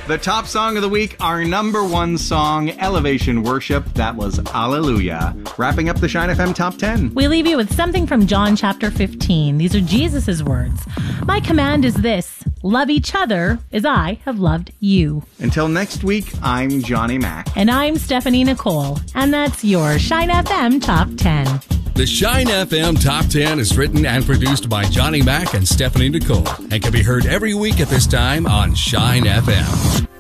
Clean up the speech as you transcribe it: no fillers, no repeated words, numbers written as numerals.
The top song of the week, our number one song, Elevation Worship. That was Alleluia. Wrapping up the Shine FM Top 10. We leave you with something from John chapter 15. These are Jesus' words. My command is this: love each other as I have loved you. Until next week, I'm Johnny Mac. And I'm Stephanie Nicole. And that's your Shine FM Top 10. The Shine FM Top 10 is written and produced by Johnny Mac and Stephanie Nicole and can be heard every week at this time on Shine FM.